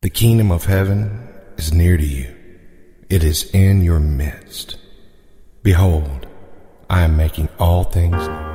The kingdom of heaven is near to you. It is in your midst. Behold, I am making all things new.